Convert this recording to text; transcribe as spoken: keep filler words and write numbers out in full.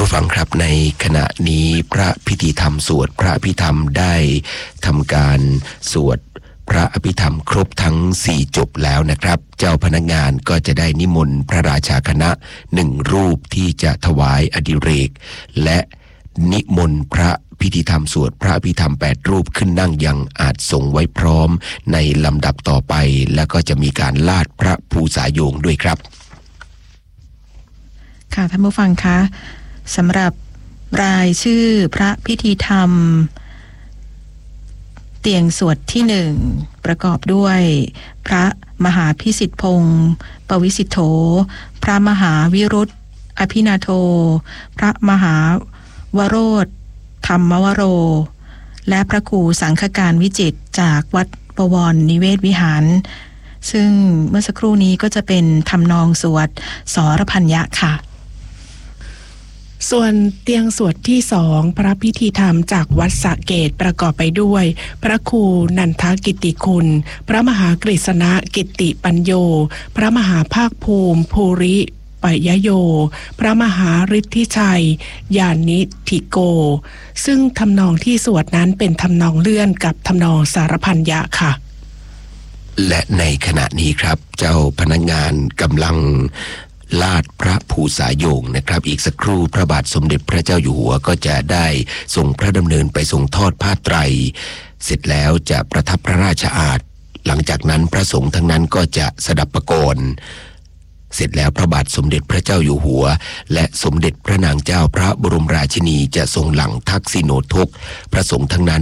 ผู้ฟังครับในขณะนี้พระพิธีธรรมสวดพระอภิธรรมได้ทำการสวดพระอภิธรรมครบทั้งสี่จบแล้วนะครับเจ้าพนักงานก็จะได้นิมนต์พระราชาคณะหนึ่งรูปที่จะถวายอดิเรกและนิมนต์พระพิธีธรรมสวดพระอภิธรรมแปดรูปขึ้นนั่งยังอาจทรงไว้พร้อมในลำดับต่อไปแล้วก็จะมีการลาดพระภูษาโยงด้วยครับค่ะท่านผู้ฟังคะสำหรับรายชื่อพระพิธีธรรมเตียงสวดที่หนึ่งประกอบด้วยพระมหาพิสิทธิพงศ์ปวิสิทโธพระมหาวิรุธอภินาโทพระมหาวโรธธรรมวโรและพระครูสังฆการวิจิตรจากวัดบวรนิเวศวิหารซึ่งเมื่อสักครู่นี้ก็จะเป็นทำนองสวดสรพัญญะค่ะส่วนเตียงสวดที่สองพระพิธีธรรมจากวัดสระเกตประกอบไปด้วยพระครูนันทกิตติคุณพระมหากฤษณะกิตติปัญโยพระมหาภาคภูมิภูริปยโยพระมหาฤทธิชัยญาณิธิโกซึ่งทำนองที่สวดนั้นเป็นทำนองเลื่อนกับทำนองสารพัญญะค่ะและในขณะนี้ครับเจ้าพนักงานกำลังลาดพระภูษาโยงนะครับอีกสักครู่พระบาทสมเด็จพระเจ้าอยู่หัวก็จะได้ส่งพระดำเนินไปทรงทอดผ้าไตรเสร็จแล้วจะประทับพระราชอาสน์หลังจากนั้นพระสงฆ์ทั้งนั้นก็จะสดับประกรเสร็จแล้วพระบาทสมเด็จพระเจ้าอยู่หัวและสมเด็จพระนางเจ้าพระบรมราชินีจะทรงหลังทักษิโณทกพระสงฆ์ทั้งนั้น